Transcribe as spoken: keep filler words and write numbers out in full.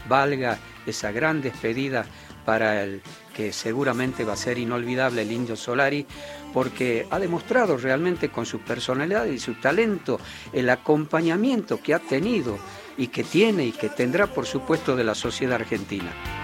valga esa gran despedida para el que seguramente va a ser inolvidable, el Indio Solari, porque ha demostrado realmente con su personalidad y su talento el acompañamiento que ha tenido y que tiene y que tendrá, por supuesto, de la sociedad argentina.